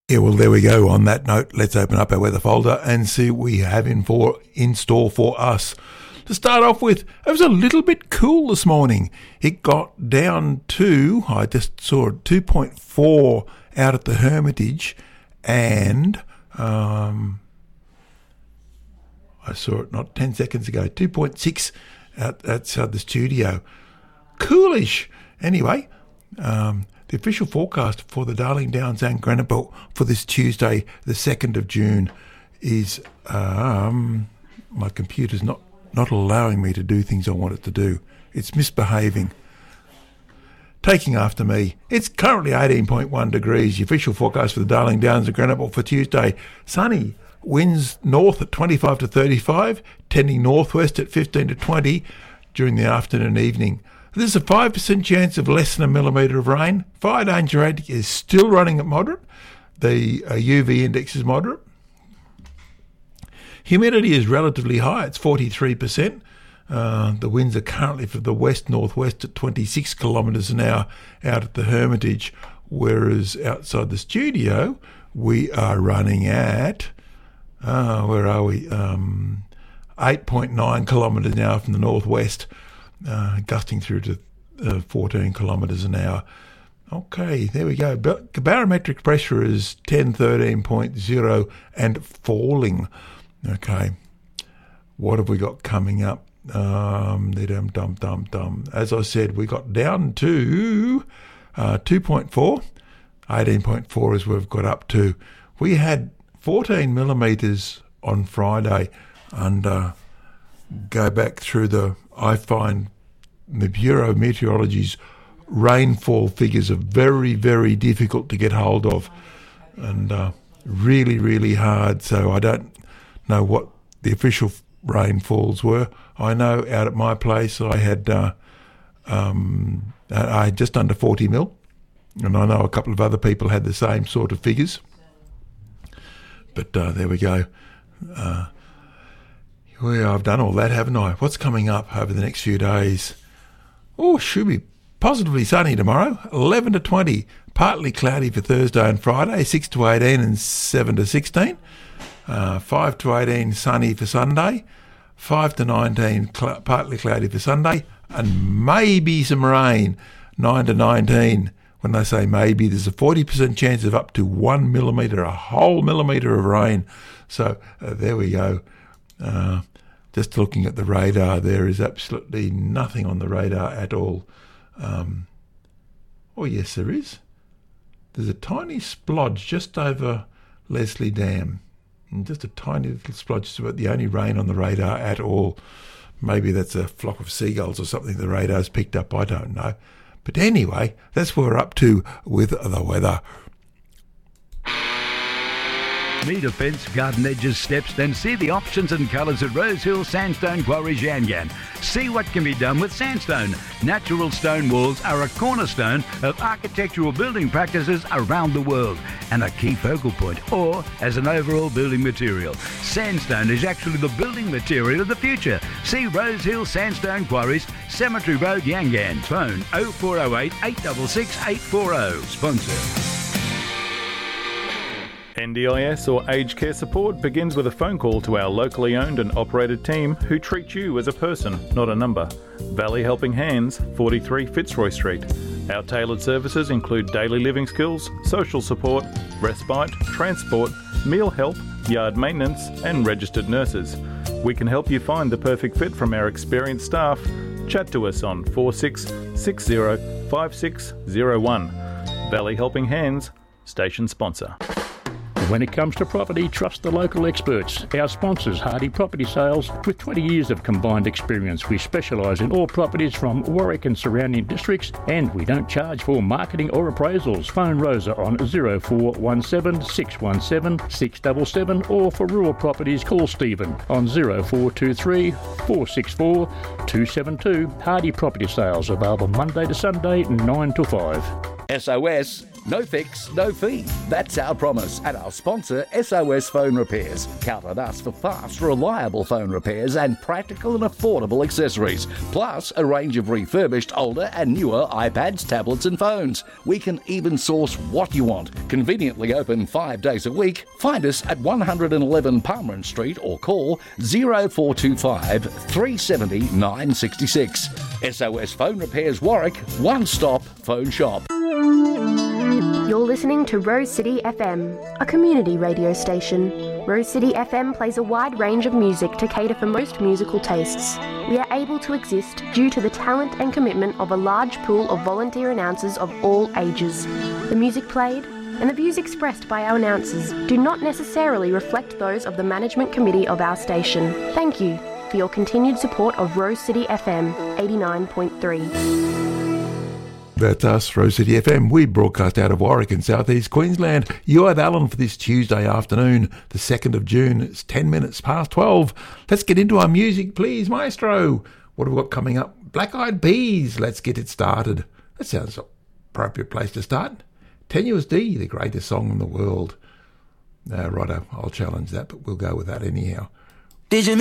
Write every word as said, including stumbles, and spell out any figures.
Yeah, well, there we go. On that note, let's open up our weather folder and see what we have in for in store for us. To start off with, it was a little bit cool this morning. It got down to, I just saw it, two point four out at the Hermitage, and um, I saw it not ten seconds ago, two point six out, outside the studio. Coolish. Anyway, um, the official forecast for the Darling Downs and Granite Belt for this Tuesday, the second of June, is um, my computer's not, not allowing me to do things I want it to do. It's misbehaving. Taking after me. It's currently eighteen point one degrees. The official forecast for the Darling Downs and Granite Belt for Tuesday, sunny. Winds north at twenty-five to thirty-five, tending northwest at fifteen to twenty during the afternoon and evening. There's a five percent chance of less than a millimetre of rain. Fire danger rating is still running at moderate. The uh, U V index is moderate. Humidity is relatively high. It's forty-three percent. Uh, the winds are currently from the west-northwest at twenty-six kilometres an hour out at the Hermitage, whereas outside the studio we are running at, uh, where are we, um, eight point nine kilometres an hour from the northwest. Uh, gusting through to uh, fourteen kilometres an hour. Okay, there we go. But barometric pressure is ten thirteen point zero and falling. Okay, what have we got coming up? Um, dum dum dum dum. As I said, we got down to uh, two point four. eighteen point four is where we've got up to. We had fourteen millimetres on Friday, and uh, go back through the, I find the Bureau of Meteorology's rainfall figures are very, very difficult to get hold of, and uh, really, really hard. So I don't know what the official rainfalls were. I know out at my place I had uh, um, I had just under forty mil, and I know a couple of other people had the same sort of figures. But uh, there we go. Uh, Well, I've done all that, haven't I? What's coming up over the next few days? Oh, should be positively sunny tomorrow, eleven to twenty. Partly cloudy for Thursday and Friday, six to eighteen and seven to sixteen. Uh, five to eighteen sunny for Sunday, five to nineteen cl- partly cloudy for Sunday, and maybe some rain, nine to nineteen. When they say maybe, there's a forty percent chance of up to one millimetre, a whole millimetre of rain. So uh, there we go. Uh, just looking at the radar, there is absolutely nothing on the radar at all. Um, oh, yes, there is. There's a tiny splodge just over Leslie Dam. And just a tiny little splodge. It's about the only rain on the radar at all. Maybe that's a flock of seagulls or something the radar's picked up. I don't know. But anyway, that's what we're up to with the weather. Need a fence, garden edges, steps? Then see the options and colours at Rosehill Sandstone Quarries Yangan. See what can be done with sandstone. Natural stone walls are a cornerstone of architectural building practices around the world and a key focal point, or as an overall building material. Sandstone is actually the building material of the future. See Rosehill Sandstone Quarries, Cemetery Road, Yangan. Phone oh four oh eight, eight six six, eight four oh. Sponsor. N D I S or aged care support begins with a phone call to our locally owned and operated team who treat you as a person, not a number. Valley Helping Hands, forty-three Fitzroy Street. Our tailored services include daily living skills, social support, respite, transport, meal help, yard maintenance and registered nurses. We can help you find the perfect fit from our experienced staff. Chat to us on four six six zero, five six zero one. Valley Helping Hands, station sponsor. When it comes to property, trust the local experts. Our sponsors, Hardy Property Sales, with twenty years of combined experience. We specialise in all properties from Warwick and surrounding districts, and we don't charge for marketing or appraisals. Phone Rosa on oh four one seven, six one seven, six seven seven, or for rural properties, call Stephen on oh four two three, four six four, two seven two. Hardy Property Sales, available Monday to Sunday, nine to five. S O S, No fix, no fee. That's our promise at our sponsor S O S Phone Repairs. Count on us for fast, reliable phone repairs and practical and affordable accessories. Plus a range of refurbished older and newer iPads, tablets and phones. We can even source what you want. Conveniently open five days a week. Find us at one eleven Palmer Street or call oh four two five, three seven oh, nine six six. S O S Phone Repairs Warwick, one-stop phone shop. You're listening to Rose City F M, a community radio station. Rose City F M plays a wide range of music to cater for most musical tastes. We are able to exist due to the talent and commitment of a large pool of volunteer announcers of all ages. The music played and the views expressed by our announcers do not necessarily reflect those of the management committee of our station. Thank you for your continued support of Rose City F M eighty-nine point three. That's us, Rose City F M. We broadcast out of Warwick in southeast Queensland. You're with Alan for this Tuesday afternoon, the second of June. It's ten minutes past twelve. Let's get into our music, please, Maestro. What have we got coming up? Black Eyed Peas. Let's get it started. That sounds an appropriate place to start. Tenuous D, the greatest song in the world. Uh, righto, I'll challenge that, but we'll go with that anyhow. Did you